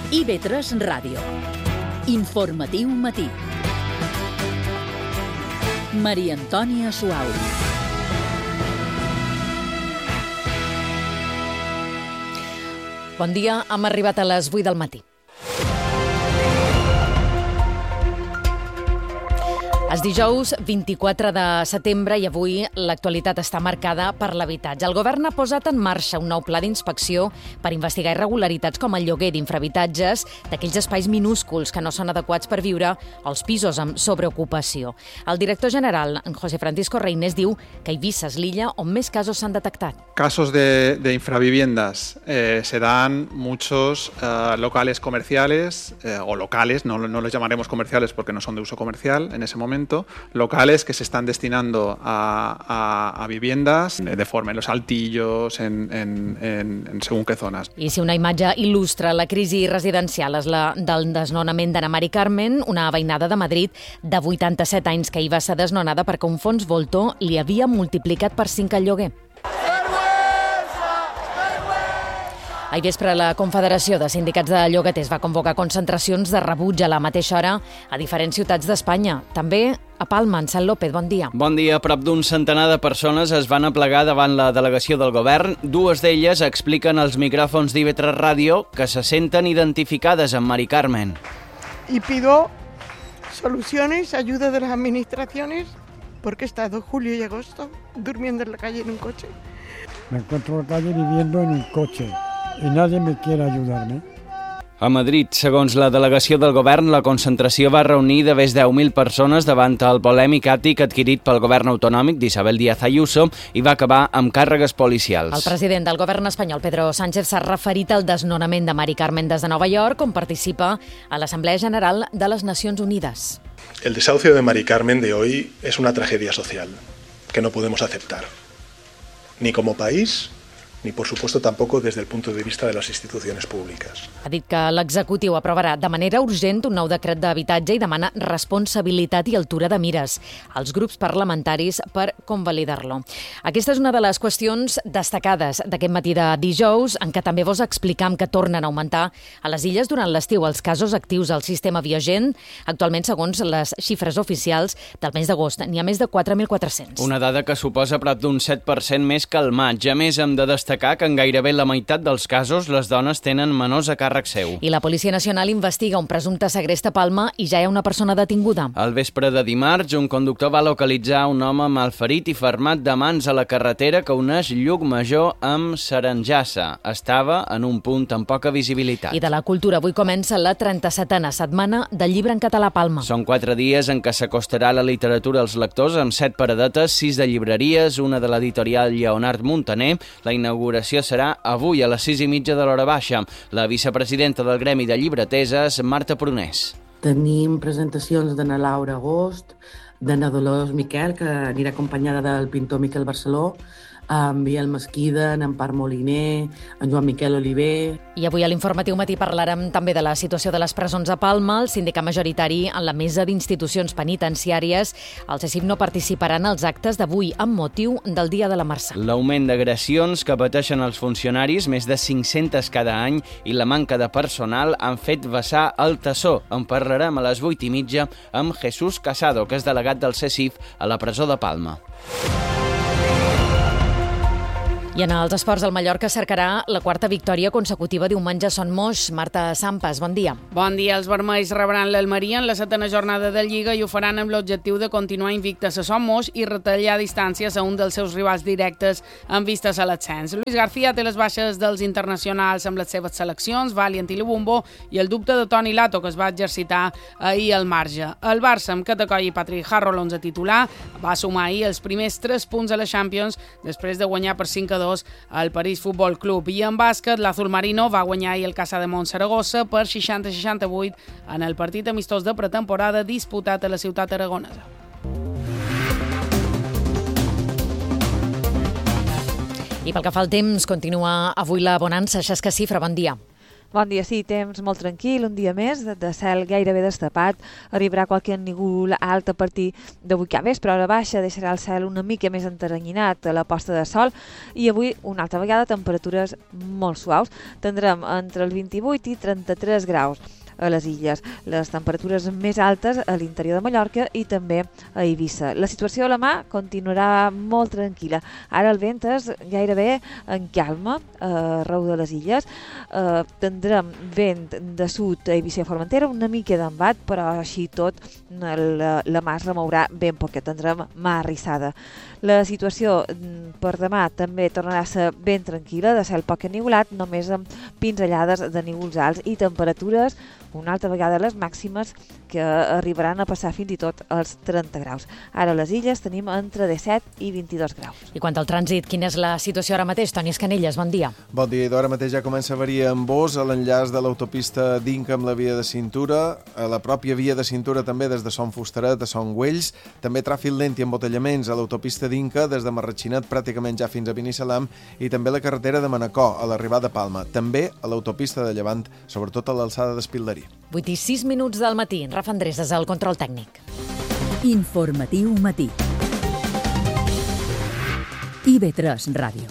IB3 Ràdio. Informatiu matí. Maria Antònia Suau. Bon dia, hem arribat a les 8 del matí. És dijous 24 de setembre i avui l'actualitat està marcada per l'habitatge. El govern ha posat en marxa un nou pla d'inspecció per investigar irregularitats com el lloguer d'infrahabitatges d'aquells espais minúsculs que no són adequats per viure als pisos amb sobreocupació. El director general, José Francisco Reynés, diu que a Eivissa és l'illa on més casos s'han detectat. Casos de infraviviendas se dan muchos locales comerciales o locales, no los llamaremos comerciales porque no son de uso comercial en ese momento, locales que se están destinando a viviendas de forma en los altillos, en según qué zonas. I si una imatge il·lustra la crisi residencial és la del desnonament d'Anna Mari Carmen, una veïnada de Madrid de 87 anys que hi va ser desnonada perquè un fons voltor li havia multiplicat per 5 el lloguer. Ahir vespre, la Confederació de Sindicats de Llogaters va convocar concentracions de rebuig a la mateixa hora a diferents ciutats d'Espanya. També a Palma. En Sant López, bon dia. Bon dia. Prop d'un centenar de persones es van aplegar davant la delegació del govern. Dues d'elles expliquen als micròfons d'IB3 Ràdio que se senten identificades amb Mari Carmen. Y pido soluciones, ayuda de las administraciones, porque he estado julio y agosto durmiendo en la calle en un coche. Me encuentro en la calle viviendo en un coche y nadie me quiere ayudarme. A Madrid, segons la delegació del govern, la concentració va reunir de més de 10.000 persones davant el polèmic àtic adquirit pel govern autonòmic d'Isabel Díaz Ayuso i va acabar amb càrregues policials. El president del govern espanyol, Pedro Sánchez, s'ha referit al desnonament de Mari Carmen des de Nova York, on participa a l'Assemblea General de les Nacions Unides. El desahucio de Mari Carmen de hoy es una tragedia social que no podemos aceptar, ni como país, ni por supuesto tampoco desde el punto de vista de las instituciones públicas. Ha dit que l'executiu aprovarà de manera urgent un nou decret d'habitatge i demana responsabilitat i altura de mires als grups parlamentaris per convalidar-lo. Aquesta és una de les qüestions destacades d'aquest matí de dijous, en què també vos explicam que tornen a augmentar a les illes durant l'estiu els casos actius al sistema Biogen. Actualment, segons les xifres oficials del mes d'agost, n'hi ha més de 4.400. Una dada que suposa prop d'un 7% més que el maig. A més, hem de destacar que en gairebé la meitat dels casos les dones tenen menors a càrrec seu. I la Policia Nacional investiga un presumpte segrest a Palma i ja hi ha una persona detinguda. Al vespre de dimarts, un conductor va localitzar un home malferit i fermat de mans a la carretera que uneix Llucmajor amb Saranjassa. Estava en un punt amb poca visibilitat. I de la cultura, avui comença la 37a setmana del llibre en català a Palma. Són 4 dies en què s'acostarà la literatura als lectors amb 7 paradetes, 6 de llibreries, una de l'editorial Lleonard Montaner. La inauguració serà avui a les 6:30 de l'hora baixa. La vicepresidenta del Gremi de Llibreteses, Marta Prunés. Tenim presentacions d'Anna Laura Agost, d'Anna Dolors Miquel, que anirà acompanyada del pintor Miquel Barceló, en Biel Mesquida, en Empar Moliner, en Joan Miquel Oliver. I avui a l'Informatiu Matí parlarem també de la situació de les presons a Palma. El sindicat majoritari en la mesa d'institucions penitenciàries. El CECIP no participarà en els actes d'avui amb motiu del Dia de la Mercè. L'augment d'agressions que pateixen els funcionaris, més de 500 cada any, i la manca de personal han fet vessar el tassó. En parlarem a les 8:30 amb Jesús Casado, que és delegat del CECIP a la presó de Palma. I en els esports, el Mallorca cercarà la 4a victòria consecutiva diumenge a Son Moix. Marta Sampas, bon dia. Bon dia. Els vermells rebran l'Almeria en la 7a jornada de Lliga i ho faran amb l'objectiu de continuar invictes a Son Moix i retallar distàncies a un dels seus rivals directes en vistes a l'ascens. Luis García té les baixes dels internacionals amb les seves seleccions, Valiant i Lubumbo, i el dubte de Toni Lato, que es va exercitar ahir al marge. El Barça, amb Catacoll i Patrick Harro, l'11 titular, va sumar ahir els primers 3 punts a la Champions després de guanyar per 5-2 al París Futbol Club. I en bàsquet, l'Azul Marino va guanyar ahir el Casademont Saragossa per 60-68 en el partit amistós de pretemporada disputat a la ciutat aragonesa. I pel que fa al temps, continua avui la bonança. Xesca Cifra, bon dia. Bon dia, sí, temps molt tranquil, un dia més, de cel gairebé destapat. Arribarà qualque núvol alt a partir d'avui cap vespre, a hora baixa deixarà el cel una mica més enteranyinat a la posta de sol i avui una altra vegada temperatures molt suaus. Tindrem entre els 28 i 33 graus a les illes. Les temperatures més altes a l'interior de Mallorca i també a Eivissa. La situació a la mà continuarà molt tranquil·la. Ara el vent és gairebé en calma arreu de les illes. Tindrem vent de sud a Eivissa i Formentera, una mica d'embat, però així tot la mà es remourà ben poquet. Tindrem mà arrissada. La situació per demà també tornarà a ser ben tranquil·la, de cel poc ennuvolat, només amb pinzellades de núvols alts i temperatures una altra vegada les màximes que arribaran a passar fins i tot als 30 graus. Ara a les illes tenim entre 17 i 22 graus. I quant al trànsit, quina és la situació ara mateix? Toni Escanelles, bon dia. Bon dia, d'ara mateix ja comença a variar en Bos, a l'enllaç de l'autopista d'Inca amb la via de cintura, a la pròpia via de cintura també des de Son Fusteret a Son Güells, també tràfic lent i embotellaments a l'autopista d'Inca des de Marratxinat pràcticament ja fins a Binissalem i també a la carretera de Manacor a l'arribada a Palma, també a l'autopista de Llevant, sobretot a l'alçada d'Espilderí. 8 i 6 minuts del matí. Rafa Andrés és el control tècnic. Informatiu matí. IB3 Ràdio.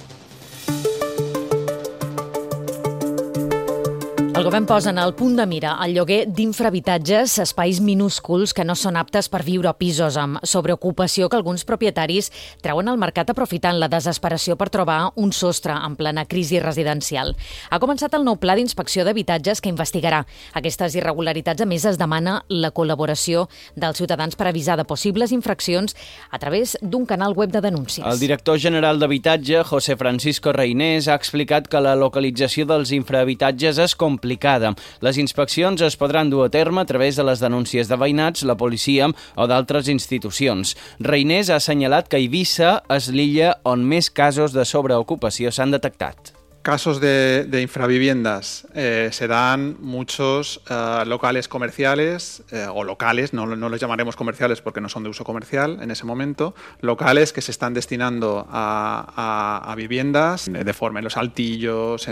El govern posa en el punt de mira el lloguer d'infrahabitatges, espais minúsculs que no són aptes per viure a pisos, amb sobreocupació que alguns propietaris treuen al mercat aprofitant la desesperació per trobar un sostre en plena crisi residencial. Ha començat el nou pla d'inspecció d'habitatges que investigarà aquestes irregularitats. A més, es demana la col·laboració dels ciutadans per avisar de possibles infraccions a través d'un canal web de denúncies. El director general d'Habitatge, José Francisco Reinés, ha explicat que la localització dels infrahabitatges és complicada. Les inspeccions es podran dur a terme a través de les denúncies de veïnats, la policia o d'altres institucions. Reinés ha assenyalat que Eivissa és l'illa on més casos de sobreocupació s'han detectat. Casos de infraviviendas se dan muchos locales comerciales o locales, no los llamaremos comerciales porque no son de uso comercial en ese momento, locales que se están destinando a viviendas de forma en los altillos,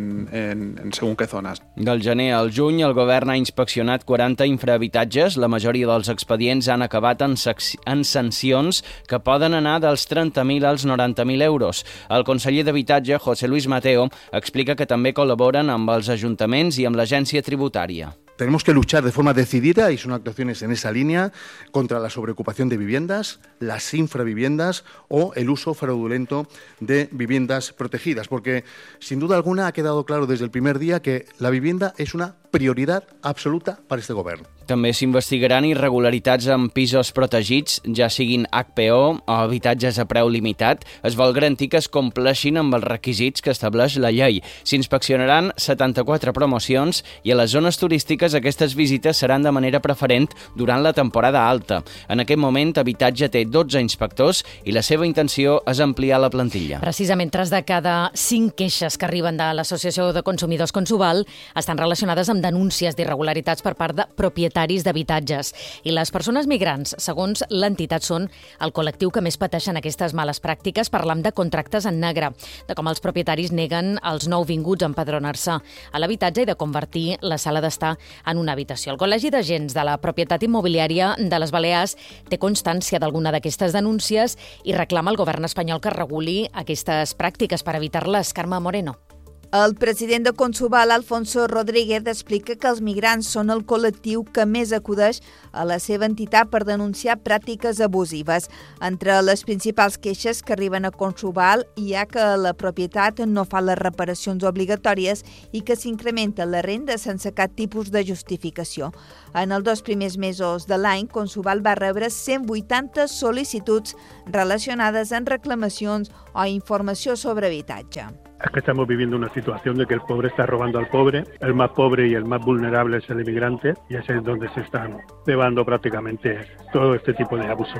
en según qué zonas. Del gener al juny, el govern ha inspeccionat 40 infrahabitatges. La majoria dels expedients han acabat en sancions que poden anar dels 30.000 als 90.000 euros. El conseller d'Habitatge, José Luis Mateo, explica que també col·laboren amb els ajuntaments i amb l'agència tributària. Tenemos que luchar de forma decidida, y son actuaciones en esa línea, contra la sobreocupación de viviendas, las infraviviendas o el uso fraudulento de viviendas protegidas, porque sin duda alguna ha quedado claro desde el primer día que la vivienda es una prioridad absoluta per este govern. També s'investigaran irregularitats en pisos protegits, ja siguin HPO o habitatges a preu limitat. Es vol garantir que es compleixin amb els requisits que estableix la llei. S'inspeccionaran 74 promocions i a les zones turístiques aquestes visites seran de manera preferent durant la temporada alta. En aquest moment, Habitatge té 12 inspectors i la seva intenció és ampliar la plantilla. Precisament 3 de cada 5 queixes que arriben de l'Associació de Consumidors Consuval estan relacionades amb denúncies d'irregularitats per part de propietaris d'habitatges. I les persones migrants, segons l'entitat, són el col·lectiu que més pateixen aquestes males pràctiques. Parlam de contractes en negre, de com els propietaris neguen als nouvinguts a empadronar-se a l'habitatge i de convertir la sala d'estar en una habitació. El Col·legi d'Agents de la Propietat Immobiliària de les Balears té constància d'alguna d'aquestes denúncies i reclama al govern espanyol que reguli aquestes pràctiques per evitar-les. Carme Moreno. El president de Consuval, Alfonso Rodríguez, explica que els migrants són el col·lectiu que més acudeix a la seva entitat per denunciar pràctiques abusives. Entre les principals queixes que arriben a Consuval hi ha que la propietat no fa les reparacions obligatòries i que s'incrementa la renda sense cap tipus de justificació. En els 2 primers mesos de l'any, Consuval va rebre 180 sol·licituds relacionades amb reclamacions o informació sobre habitatge. Es que estamos viviendo una situación de que el pobre está robando al pobre, el más pobre y el más vulnerable es el inmigrante, y ese es donde se están llevando prácticamente todo este tipo de abusos.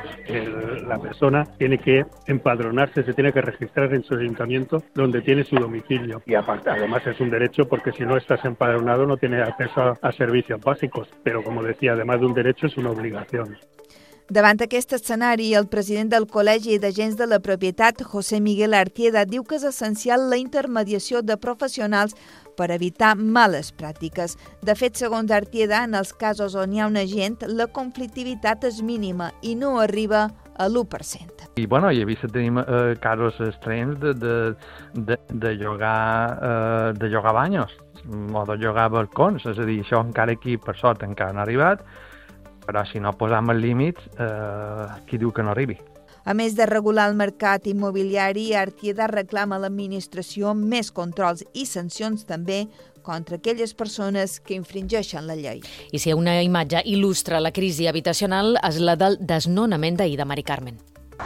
La persona tiene que empadronarse, se tiene que registrar en su ayuntamiento donde tiene su domicilio. Y aparte, además es un derecho porque si no estás empadronado no tienes acceso a servicios básicos, pero como decía, además de un derecho es una obligación. Davant aquest escenari, el president del Col·legi d'Agents de la Propietat, José Miguel Artieda, diu que és essencial la intermediació de professionals per evitar males pràctiques. De fet, segons Artieda, en els casos on hi ha un agent, la conflictivitat és mínima i no arriba a l'1%. I he vist que tenim casos extrems de llogar banyos o de llogar balcons, és a dir, això encara aquí, per sort, encara no ha arribat, però si no posam els límits, qui diu que no arribi? A més de regular el mercat immobiliari, Artieda reclama a l'administració més controls i sancions també contra aquelles persones que infringeixen la llei. I si una imatge il·lustra la crisi habitacional és la del desnonament d'ahir de Mari Carmen.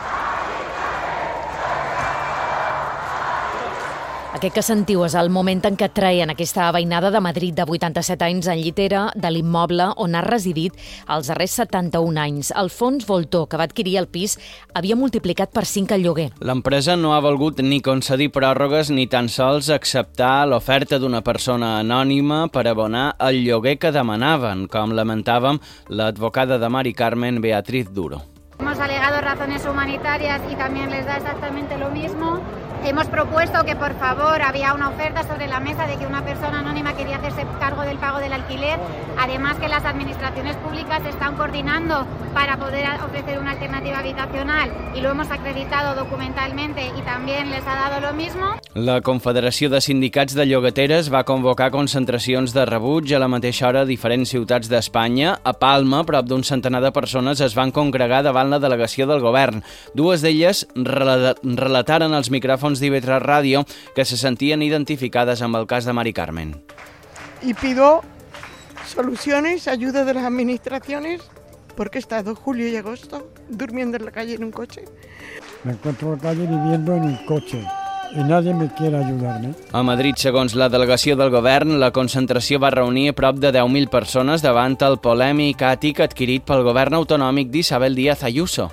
Aquest que sentiu és el moment en què treien aquesta veïnada de Madrid de 87 anys en llitera de l'immoble on ha residit els darrers 71 anys. Alfons Voltó, que va adquirir el pis, havia multiplicat per 5 el lloguer. L'empresa no ha volgut ni concedir pròrrogues ni tan sols acceptar l'oferta d'una persona anònima per abonar el lloguer que demanaven, com lamentàvem l'advocada de Mari Carmen, Beatriz Duro. Hemos alegado razones humanitarias y también les da exactamente lo mismo. Hemos propuesto que, por favor, había una oferta sobre la mesa de que una persona anónima quería hacerse cargo del pago del alquiler. Además, que las administraciones públicas están coordinando para poder ofrecer una alternativa habitacional y lo hemos acreditado documentalmente y también les ha dado lo mismo. La Confederació de Sindicats de Llogateres va convocar concentracions de rebuig a la mateixa hora a diferents ciutats d'Espanya. A Palma, prop d'un centenar de persones es van congregar davant la delegació del govern. Dues d'elles relataren als micròfons d'IV3 Ràdio que se sentien identificades amb el cas de Mari Carmen. Y pido soluciones, ayuda de las administraciones, porque he estado julio y agosto durmiendo en la calle en un coche. Me encuentro en la calle viviendo en un coche i nadie me quiere ayudarme. A Madrid, segons la delegació del govern, la concentració va reunir a prop de 10.000 persones davant el polèmic àtic adquirit pel govern autonòmic d'Isabel Díaz Ayuso.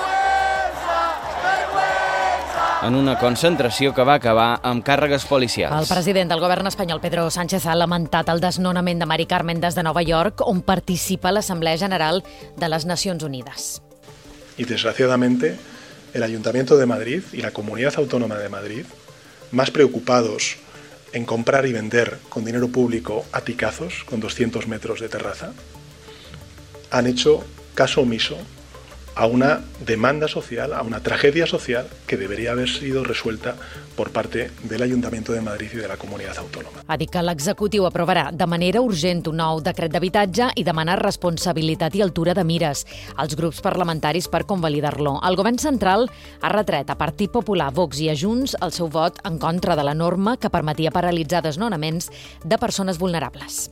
En una concentració que va acabar amb càrregues policials. El president del govern espanyol, Pedro Sánchez, ha lamentat el desnonament de Mari Carmen des de Nova York, on participa l'Assemblea General de les Nacions Unides. Y desgraciadamente, el Ayuntamiento de Madrid y la Comunidad Autónoma de Madrid, más preocupados en comprar y vender con dinero público aticazos con 200 metros de terraza, han hecho caso omiso a una demanda social, a una tragedia social que debería haber sido resuelta por parte del Ayuntamiento de Madrid y de la Comunidad Autónoma. Ha dit que l'executiu aprovarà de manera urgent un nou decret d'habitatge i demanar responsabilitat i altura de mires als grups parlamentaris per convalidar-lo. El govern central ha retret a Partit Popular, Vox i a Junts el seu vot en contra de la norma que permetia paralitzar desnonaments de persones vulnerables.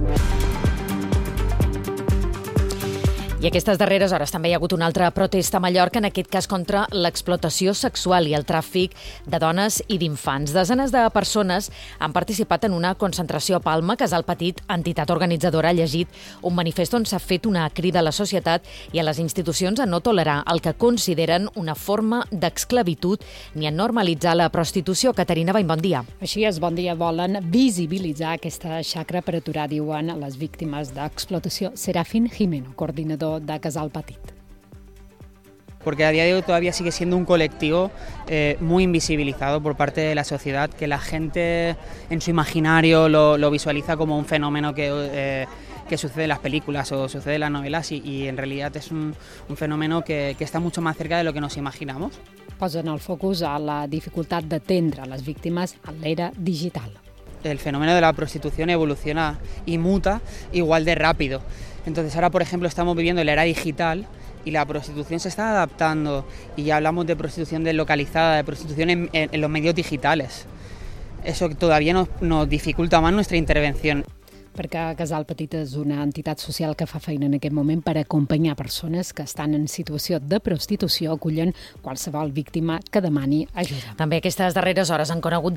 I aquestes darreres hores també hi ha hagut una altra protesta a Mallorca, en aquest cas contra l'explotació sexual i el tràfic de dones i d'infants. Desenes de persones han participat en una concentració a Palma. Casal Petit, entitat organitzadora, ha llegit un manifest on s'ha fet una crida a la societat i a les institucions a no tolerar el que consideren una forma d'esclavitud ni a normalitzar la prostitució. Caterina Bain, bon dia. Així és, bon dia. Volen visibilitzar aquesta xacra per aturar, diuen, les víctimes d'explotació. Serafín Jimeno, coordinador de Casal Petit. Porque a día de hoy todavía sigue siendo un colectivo muy invisibilizado por parte de la sociedad, que la gente en su imaginario lo visualiza como un fenómeno que sucede en las películas o sucede en las novelas y en realidad es un fenómeno que está mucho más cerca de lo que nos imaginamos. Posen el focus a la dificultat d'atendre les víctimes en l'era digital. El fenómeno de la prostitución evoluciona y muta igual de rápido. Entonces ahora, por ejemplo, estamos viviendo la era digital y la prostitución se está adaptando y ya hablamos de prostitución deslocalizada, de prostitución en los medios digitales. Eso todavía nos dificulta más nuestra intervención. Perquè Casal Petit és una entitat social que fa feina en aquest moment per acompanyar persones que estan en situació de prostitució, acullen qualsevol víctima que demani ajuda. També aquestes darreres hores han conegut